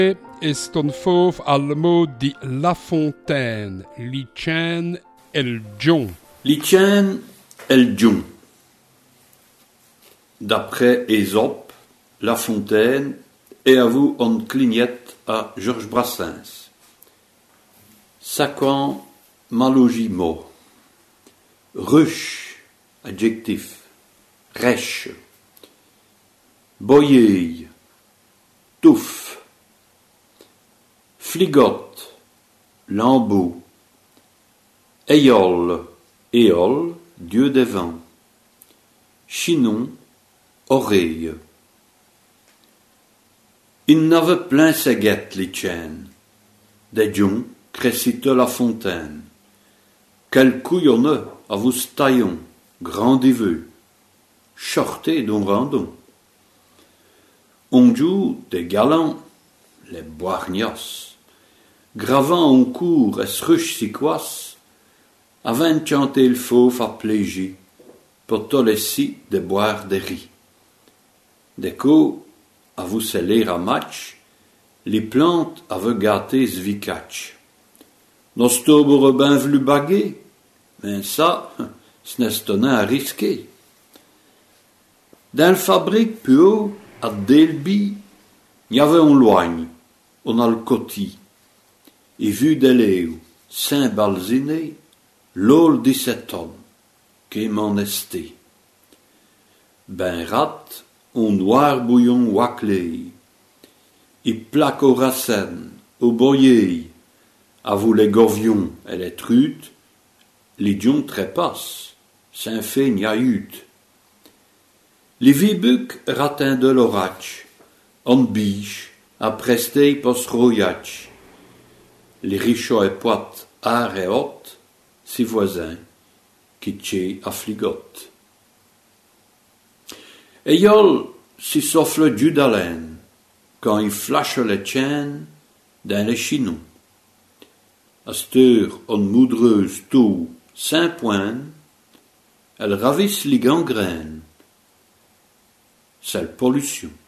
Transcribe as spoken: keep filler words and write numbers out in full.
est un fauve al mot di La Fontaine, Licen el John. Licen el John. D'après Ésope, La Fontaine est à vous en clignette à Georges Brassens. Sacan malogimo. Ruche, adjectif. Rêche. Boyeille. Touffe. Fligotte. Lambeau. Éole. Éole, dieu des vents. Chinon. Oreille. Il n'avait plein ses guettes, Licen. Des joncs crescite La Fontaine. Quel couillonneux à vous taillons, grandiveux, shorté d'un randon. On joue des galants, les boirgnos, gravant en cours et sruche si quas, avant chanter le fauve à plégie, pour tolési de boire des riz. Des coups, à vous sceller à match, les plantes à vous gâter zvicatch. Nostobere ben v'lu baguer, mais ça, ce n'est pas à risquer. Dans la fabrique plus haut, à Delby, il y avait un loigne, on a le cotis, et vu des léos, Saint-Balziné, l'ôle dix-sept hommes, qui m'en esté. Ben rat, un noir bouillon waclé, et plaque aux racines, aux boyers, à vous les govions et les trutes, les dions trépassent, Saint-Fait niaïut. Les vibucs ratin de l'orach, en biche, à prester pos royach. Les richots et poites, art et hôtes, si voisins, qui tché à fligotte. Ayol, si souffle Judalen, quand il flashe les chaînes dans les chinons. Astur en moudreuse tout Saint-Poine, elle ravisse les gangrènes. C'est la pollution.